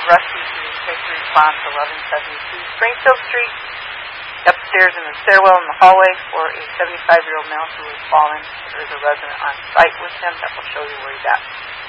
Rusty to take the response 1172 Springfield Street. Upstairs in the stairwell in the hallway for a 75-year-old male who has fallen. There is a resident on site with him that will show you where he's at.